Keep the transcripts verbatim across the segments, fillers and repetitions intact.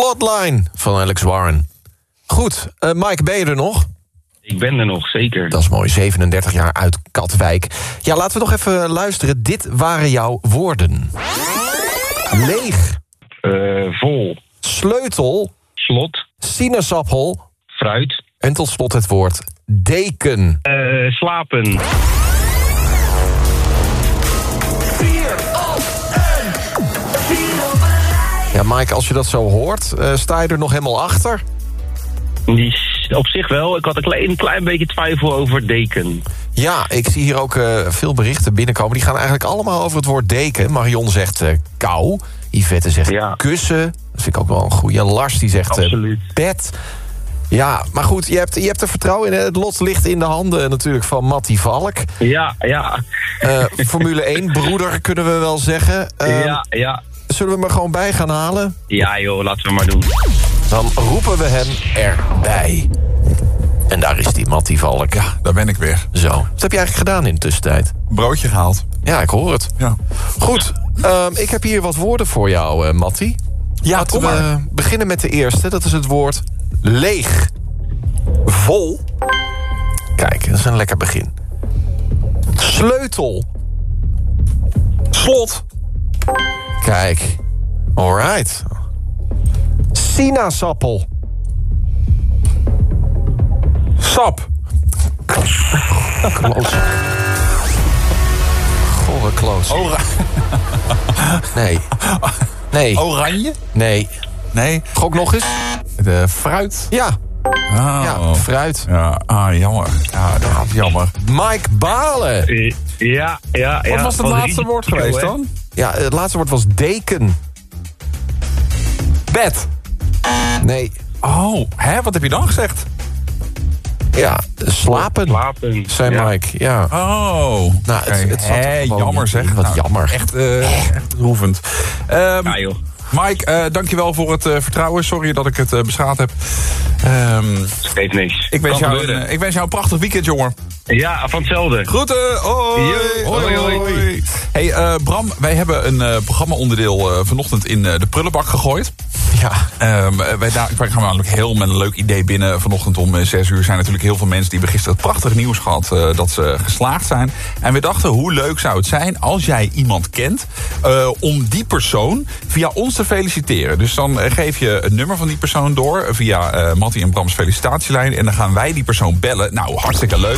Plotline van Alex Warren. Goed, uh, Mike, ben je er nog? Ik ben er nog, zeker. Dat is mooi, zevenendertig jaar uit Katwijk. Ja, laten we nog even luisteren. Dit waren jouw woorden. Leeg. Uh, vol. Sleutel. Slot. Sinaasappel. Fruit. En tot slot het woord deken. Uh, slapen. Ja, Mike, als je dat zo hoort, uh, sta je er nog helemaal achter? Die, op zich wel. Ik had een klein, een klein beetje twijfel over deken. Ja, ik zie hier ook uh, veel berichten binnenkomen. Die gaan eigenlijk allemaal over het woord deken. Marion zegt uh, kou. Yvette zegt ja. kussen. Dat vind ik ook wel een goeie. Lars die zegt uh, bed. Ja, maar goed, je hebt, je hebt er vertrouwen in. Het lot ligt in de handen natuurlijk van Mattie Valk. Ja, ja. Uh, Formule één broeder kunnen we wel zeggen. Uh, ja, ja. Zullen we hem er gewoon bij gaan halen? Ja joh, laten we maar doen. Dan roepen we hem erbij. En daar is die Mattie Valk. Ja, daar ben ik weer. Zo. Wat heb je eigenlijk gedaan in de tussentijd? Broodje gehaald. Ja, ik hoor het. Ja. Goed, uh, ik heb hier wat woorden voor jou, uh, Mattie. Ja, Laten kom we maar. beginnen met de eerste. Dat is het woord leeg. Vol. Kijk, dat is een lekker begin. Sleutel. Slot. Kijk. Alright. Sinaasappel. Sap. Close. Goh, close. Ora- Nee. Nee. Oranje? Nee. Nee. Gok nog eens. De fruit? Ja. Oh. Ja, fruit. Ja, ah, jammer. Ja, dat is jammer. Mike Balen. Ja, ja, ja. Wat was het laatste woord geweest dan? Ja, het laatste woord was deken. Bed. Nee. Oh, hè? Wat heb je dan gezegd? Ja, slapen. Slapen. Zei ja. Mike, ja. Oh. Nou, het, het zat er Hé, gewoon jammer niet zeg. in. Wat Nou, jammer. Echt, uh, echt roevend. Um, Ja joh. Mike, uh, dankjewel voor het uh, vertrouwen. Sorry dat ik het uh, beschaad heb. Um, Geeft niks. ik, wens Kan jou, gebeuren. uh, ik wens jou een prachtig weekend, jongen. Ja, van hetzelfde. Groeten, hoi. Yo, hoi, hoi. Hey uh, Bram, wij hebben een uh, programma-onderdeel uh, vanochtend in uh, de prullenbak gegooid. Ja. Um, wij, daar, wij gaan namelijk heel met een leuk idee binnen. Vanochtend om uh, zes uur zijn natuurlijk heel veel mensen die hebben gisteren het prachtig nieuws gehad uh, dat ze geslaagd zijn. En we dachten, hoe leuk zou het zijn als jij iemand kent uh, om die persoon via ons te feliciteren. Dus dan uh, geef je het nummer van die persoon door via uh, Mattie en Brams felicitatielijn. En dan gaan wij die persoon bellen. Nou, hartstikke leuk.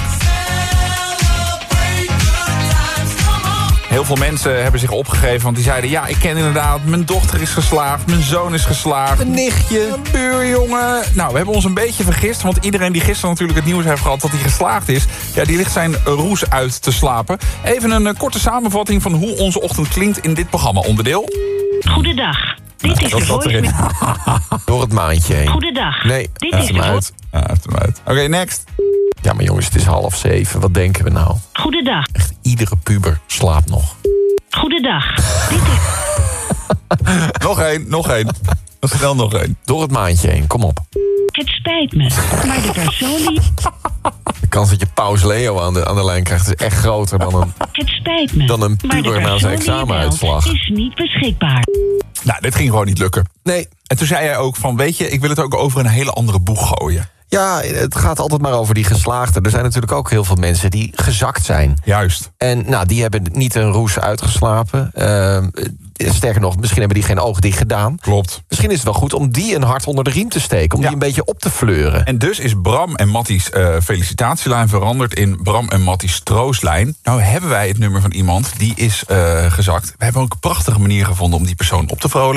Heel veel mensen hebben zich opgegeven, want die zeiden... ja, ik ken inderdaad, mijn dochter is geslaagd, mijn zoon is geslaagd... Een nichtje. een buurjongen. Nou, we hebben ons een beetje vergist, want iedereen die gisteren natuurlijk het nieuws heeft gehad... dat hij geslaagd is, ja, die ligt zijn roes uit te slapen. Even een uh, korte samenvatting van hoe onze ochtend klinkt in dit programma-onderdeel. Goedendag. Dit is Dat de zat erin. voicemail. Door het maandje heen. Goedendag. Nee, Dit hij is heeft hem de uit. Ja, hij heeft hem uit. Oké, okay, next. Ja, maar jongens, het is half zeven. Wat denken we nou? Goedendag. Echt, iedere puber slaapt nog. Goedendag. Dit is... Nog één, nog één. Snel nog één. Door het maandje heen, kom op. Het spijt me, maar de persoon die... De kans dat je Paus Leo aan de, aan de lijn krijgt is echt groter dan een... Het spijt me, Dan een maar de puber na zijn persoon die je examenuitslag. belt is niet beschikbaar. Nou, dit ging gewoon niet lukken. Nee. En toen zei jij ook van, weet je, ik wil het ook over een hele andere boeg gooien. Ja, het gaat altijd maar over die geslaagden. Er zijn natuurlijk ook heel veel mensen die gezakt zijn. Juist. En nou, die hebben niet een roes uitgeslapen. Uh, sterker nog, misschien hebben die geen oog dicht gedaan. Klopt. Misschien is het wel goed om die een hart onder de riem te steken. Om Ja. die een beetje op te fleuren. En dus is Bram en Matties uh, felicitatielijn veranderd in Bram en Matties trooslijn. Nou hebben wij het nummer van iemand die is uh, gezakt. We hebben ook een prachtige manier gevonden om die persoon op te vrolijken.